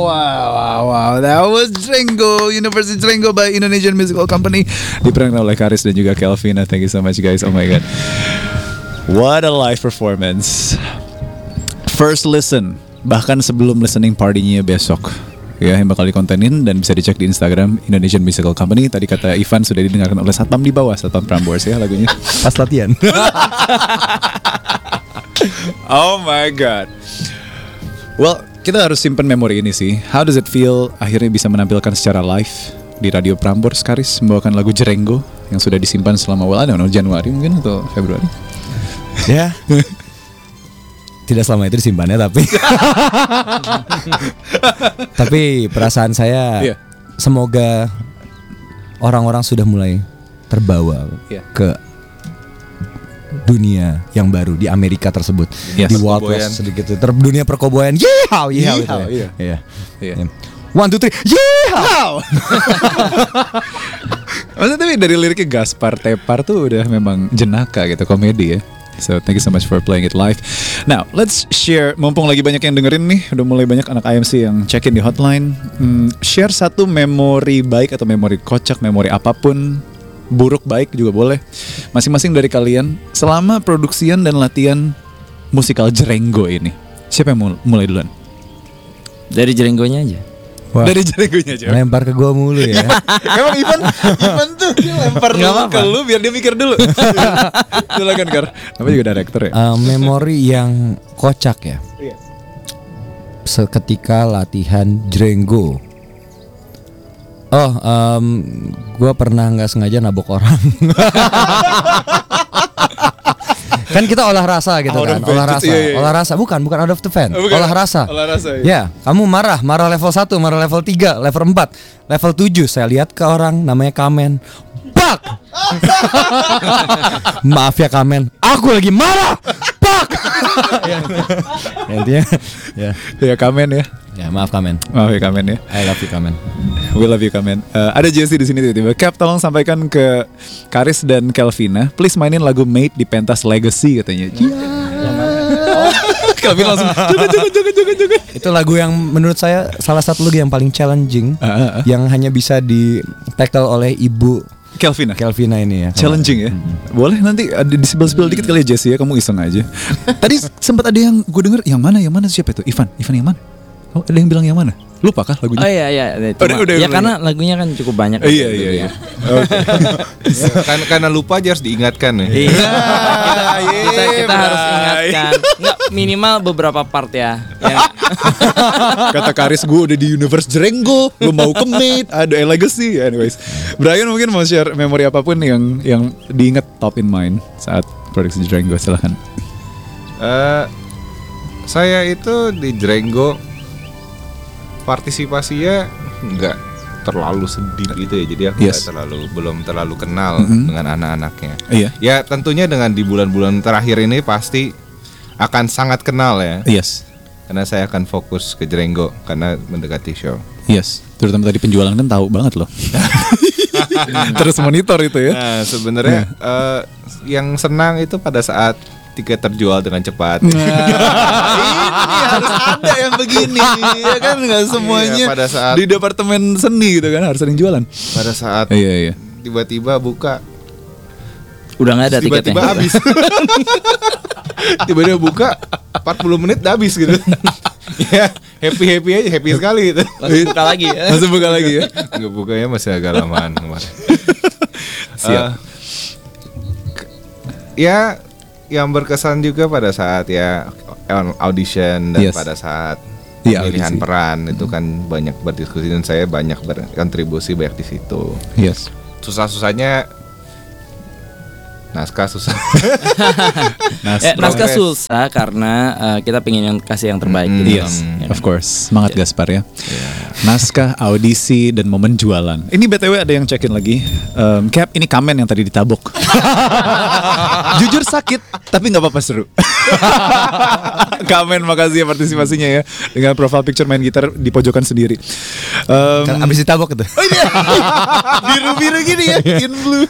Wow. That was Drengo, University Drengo by Indonesian Musical Company. Diperankan oleh Karis dan juga Kelvina. Thank you so much guys. Oh my god. What a live performance. First listen, bahkan sebelum listening party-nya besok. Ya, yang bakal dikontenin dan bisa dicek di Instagram Indonesian Musical Company. Tadi kata Ivan sudah didengarkan oleh Satpam di bawah, Satpam Prambors ya lagunya. Pas latihan. Oh my god. Well, kita harus simpen memori ini sih. How does it feel akhirnya bisa menampilkan secara live di Radio Prambors, Karis, membawakan lagu Drengo yang sudah disimpan selama Januari mungkin atau Februari? Ya. Tidak selama itu disimpannya tapi perasaan saya semoga orang-orang sudah mulai terbawa ke dunia yang baru di Amerika tersebut, di Wild West sedikit dunia perkoboyan. Iya. 1, 2, 3 yeehaw. Maksudnya tapi dari liriknya Gaspar Tepar tuh udah memang jenaka gitu, komedi ya. So thank you so much for playing it live. Now let's share, mumpung lagi banyak yang dengerin nih, udah mulai banyak anak IMC yang check-in di hotline. Share satu memori baik atau memori kocak, memori apapun, buruk baik juga boleh, masing-masing dari kalian selama produksian dan latihan musikal Drengo ini. Siapa yang mulai duluan? Dari Drengonya aja. Wah. Dari Drengonya aja. Lempar ke gua mulu ya. Emang Ivan tuh dia lempar dulu ke lu biar dia mikir dulu. Silakan Kar. Apa juga director ya? Memori yang kocak ya. Iya. Seketika latihan Drengo. Gua pernah nggak sengaja nabok orang. Kan kita olah rasa gitu kan. Olah rasa bukan out of the fan. Olah rasa. Ya, kamu marah level 1, marah level 3, level 4, level 7. Saya lihat ke orang namanya Kamen. Bak. Maaf ya Kamen, aku lagi marah. Bak. Intinya ya Kamen ya. Ya, maaf Kamen. Maaf ya Kamen ya. I love you Kamen. We love you Kamen. Ada Jesse di sini tiba-tiba. Cap, tolong sampaikan ke Karis dan Kelvina, please mainin lagu Made di Pentas Legacy katanya. Kelvin langsung jangan. Itu lagu yang menurut saya salah satu lagu yang paling challenging, yang hanya bisa di tackle oleh Ibu Kelvina ini ya. Challenging ya. Boleh nanti ada disebel-sebel dikit kali ya Jesse ya, kamu iseng aja. Tadi sempat ada yang gue denger yang mana siapa itu? Ivan yang mana? Oh, ada yang bilang yang mana? Lupa kah lagunya? Oh iya. Ya karena lagunya kan cukup banyak. Iya. Okay. Karena lupa aja harus diingatkan ya. Iya. Kita harus ingatkan. Enggak, minimal beberapa part ya. Kata Karis, gue udah di Universe Drengo, lu mau ke Made, ada Legacy. Anyways, Brian mungkin mau share memori apapun yang diingat top in mind saat produksi Drengo, silahkan. Saya itu di Drengo partisipasinya nggak terlalu sedih gitu ya, jadi aku belum terlalu kenal dengan anak-anaknya. Iya. Ya tentunya dengan di bulan-bulan terakhir ini pasti akan sangat kenal ya. Yes. Karena saya akan fokus ke Drengo karena mendekati show. Yes. Terutama tadi penjualan kan tahu banget loh. Terus monitor itu ya. Nah sebenarnya yang senang itu pada saat tiket terjual dengan cepat. Ini harus ada yang begini, ya kan nggak semuanya pada saat di departemen seni gitu kan harus sering jualan. Pada saat tiba-tiba buka, udah nggak ada tiketnya. Tiba-tiba habis. Tiba-tiba buka 40 menit udah habis gitu. Ya happy aja, happy sekali gitu. Langsung buka lagi ya. Nggak bukanya masih agak lamaan kemarin. Siap. Ya yang berkesan juga pada saat audition dan pada saat pemilihan peran itu kan banyak berdiskusi dan saya banyak berkontribusi banyak di situ. Yes. Susah-susahnya naskah susah. Naskah susah karena kita pengen kasih yang terbaik. Yes, of course. Semangat Gaspar ya. Naskah, audisi, dan momen jualan. Ini BTW ada yang check-in lagi. Cap, ini Kamen yang tadi ditabok. Jujur sakit, tapi nggak apa-apa, seru. Kamen, makasih ya partisipasinya ya. Dengan profile picture main gitar di pojokan sendiri. Kan abis ditabok itu. Oh iya. Biru-biru gini ya, in blue.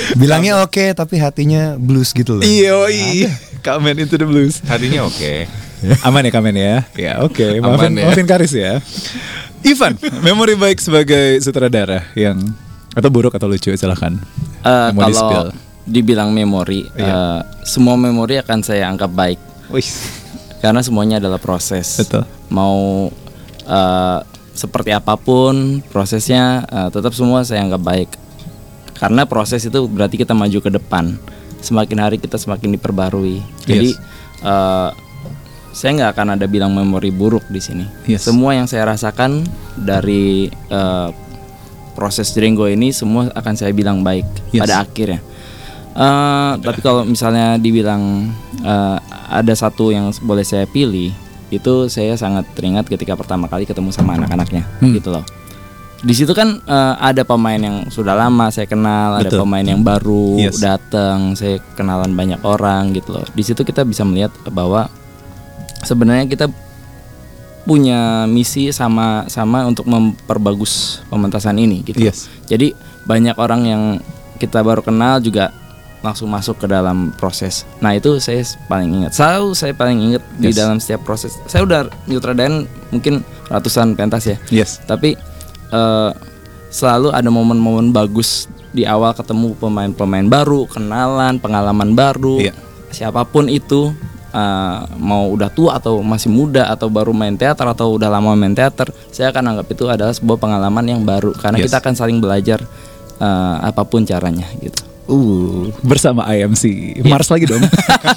Bilangnya oke, tapi hatinya blues gitu loh. Iya, Kamen into the blues. Hatinya oke. Aman ya Kamen ya. Ya oke, maafin Karis ya. Ivan, memori baik sebagai sutradara yang atau buruk atau lucu silahkan. Kalau dibilang memori, semua memori akan saya anggap baik. Karena semuanya adalah proses. Betul. Mau seperti apapun prosesnya, tetap semua saya anggap baik. Karena proses itu berarti kita maju ke depan. Semakin hari kita semakin diperbarui. Jadi saya nggak akan ada bilang memori buruk di sini. Semua yang saya rasakan dari proses Jrenggo ini semua akan saya bilang baik pada akhirnya. Tapi kalau misalnya dibilang ada satu yang boleh saya pilih, itu saya sangat teringat ketika pertama kali ketemu sama anak-anaknya, gitu loh. Di situ kan ada pemain yang sudah lama saya kenal, ada pemain yang baru datang, saya kenalan banyak orang gitu loh. Di situ kita bisa melihat bahwa sebenarnya kita punya misi sama untuk memperbagus pementasan ini gitu. Jadi banyak orang yang kita baru kenal juga langsung masuk ke dalam proses. Nah itu saya paling ingat. Saya paling ingat di dalam setiap proses. Saya udah nyutradain mungkin ratusan pentas ya. Tapi selalu ada momen-momen bagus di awal ketemu pemain-pemain baru, kenalan, pengalaman baru. Siapapun itu, mau udah tua atau masih muda atau baru main teater atau udah lama main teater, saya akan anggap itu adalah sebuah pengalaman yang baru karena kita akan saling belajar apapun caranya gitu. Bersama IMC Mars lagi dong.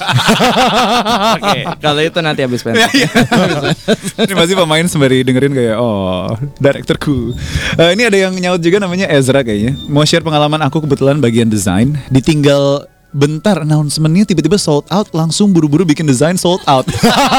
Oke, kalau itu nanti habis pentas. Ini masih pemain sembari dengerin kayak direkturku. Ini ada yang nyaut juga namanya Ezra kayaknya. Mau share pengalaman aku kebetulan bagian desain, ditinggal bentar announcement-nya tiba-tiba sold out, langsung buru-buru bikin desain sold out.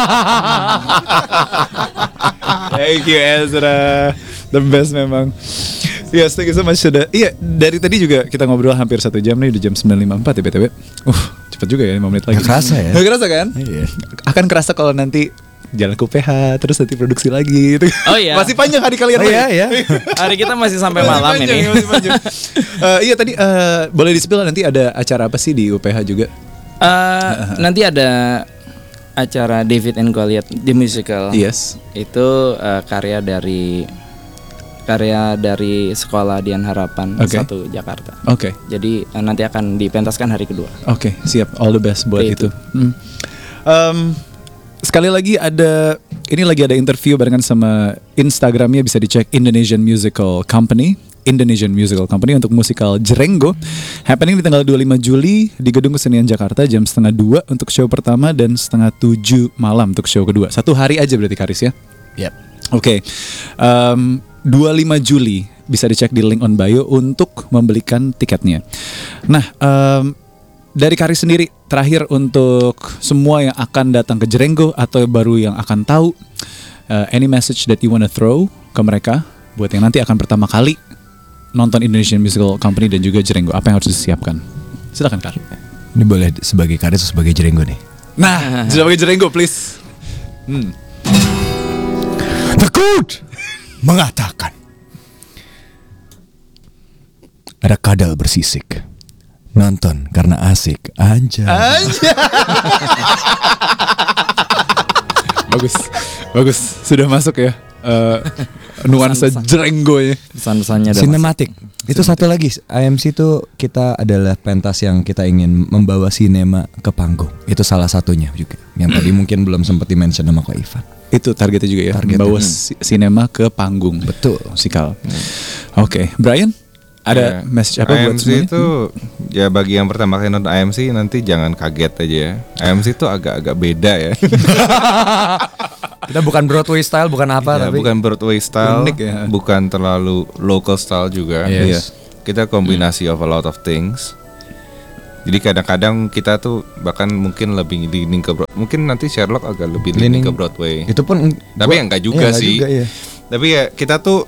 Thank you Ezra, the best memang. Yes, thank you so much sudah. Iya, dari tadi juga kita ngobrol hampir 1 jam nih, udah jam 9.54 ya BTW. Cepet juga ya 5 menit lagi. Gak kerasa ya? Gak kerasa kan? Iya. Akan kerasa kalau nanti jalan ke UPH, terus nanti produksi lagi gitu. Oh iya. Masih panjang hari kalian. Iya. Hari kita masih sampai malam ini. Masih panjang. Iya tadi boleh di-spill nanti ada acara apa sih di UPH juga? Nanti ada acara David and Goliath The Musical. Itu karya dari Sekolah Dian Harapan 1 Jakarta. Jadi nanti akan dipentaskan hari kedua. Siap. All the best buat itu. Sekali lagi ini lagi ada interview barengan sama Instagramnya, bisa dicek Indonesian Musical Company untuk musikal Jrenggo, happening di tanggal 25 Juli di Gedung Kesenian Jakarta jam 1:30 untuk show pertama dan 6:30 malam untuk show kedua. 1 hari aja berarti Karis ya? Oke. 25 Juli bisa dicek di link on bio untuk membelikan tiketnya. Nah, dari Karis sendiri terakhir untuk semua yang akan datang ke Jrenggo atau baru yang akan tahu, any message that you wanna throw ke mereka buat yang nanti akan pertama kali nonton Indonesian Musical Company dan juga Jrenggo, apa yang harus disiapkan? Silakan Kar. Ini boleh sebagai Karis atau sebagai Jrenggo nih? Nah, sebagai Jrenggo please. The Code mengatakan ada kadal bersisik, nonton karena asik aja. Bagus sudah masuk ya nuansa Jrenggo ya, pesan-pesannya sinematik. Itu satu lagi, IMC itu kita adalah pentas yang kita ingin membawa sinema ke panggung. Itu salah satunya juga yang tadi mungkin belum sempat di-mention sama Ko Ivan. Itu targetnya juga ya, membawa sinema ke panggung. Betul, musikal. Oke, Brian, ada message apa buat semuanya? IMC itu ya bagi yang pertama kali nonton IMC nanti jangan kaget aja ya. IMC itu agak-agak beda ya. Kita bukan Broadway style, bukan apa ya, tapi bukan Broadway style, unik ya. Bukan terlalu local style juga. Kita kombinasi of a lot of things. Jadi kadang-kadang kita tuh bahkan mungkin lebih leaning ke mungkin nanti Sherlock agak lebih leaning ke Broadway. Itu pun tapi enggak juga sih. Enggak juga, ya. Tapi ya kita tuh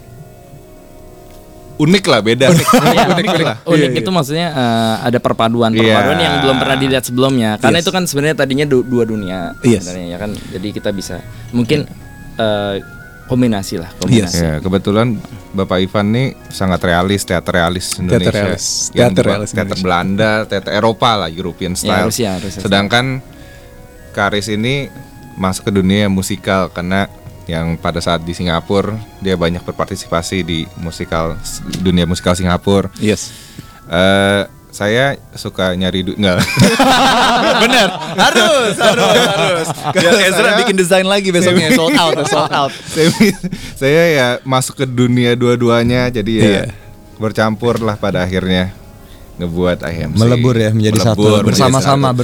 unik lah, beda. Unik itu maksudnya ada perpaduan yang belum pernah dilihat sebelumnya. Karena itu kan sebenarnya tadinya dua dunia sebenarnya ya kan. Jadi kita bisa mungkin kombinasi. Ya, kebetulan Bapak Ivan nih sangat teater realis Indonesia. Teater Belanda, teater Eropa lah, European style. Rusia. Sedangkan Karis ini masuk ke dunia musikal karena yang pada saat di Singapura dia banyak berpartisipasi di dunia musikal Singapura. Yes. Saya suka nyari duit enggak. Bener, harus. Biar Ezra bikin desain lagi besoknya sold out. Saya ya masuk ke dunia dua-duanya, jadi ya bercampur lah pada akhirnya ngebuat IMC. Melebur ya menjadi satu. Bersama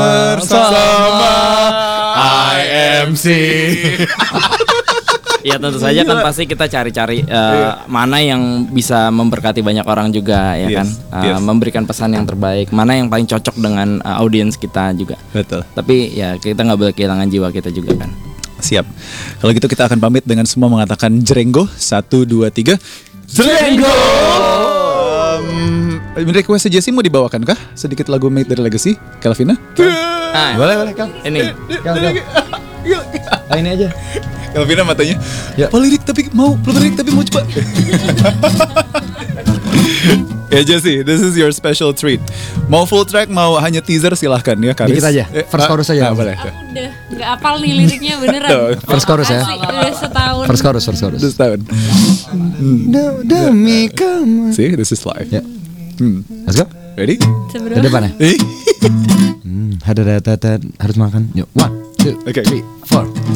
IMC. Ya tentu saja kan pasti kita cari-cari mana yang bisa memberkati banyak orang juga ya kan, memberikan pesan yang terbaik, mana yang paling cocok dengan audiens kita juga. Betul. Tapi ya kita nggak boleh kehilangan jiwa kita juga kan. Siap. Kalau gitu kita akan pamit dengan semua mengatakan Jrenggo 1, 2, 3 Jrenggo. Request Jesse mau dibawakan kah? Sedikit lagu Made dari Legacy, Kelvina? Boleh Kal. Ini. Ini aja. Kelvina matanya. Ya. Belum lirik tapi mau coba. Ya Jesse, this is your special treat. Mau full track, mau hanya teaser silahkan ya Karis. Dikit aja, first chorus aja. Boleh. Aku udah gak apal nih liriknya beneran. First chorus ya. Udah setahun. First chorus. Setahun. Demi kamu. See, this is live. Ya. Let's go. Ready? Ke depan ya. Harus makan. Yuk, 1, 2, 3, 4.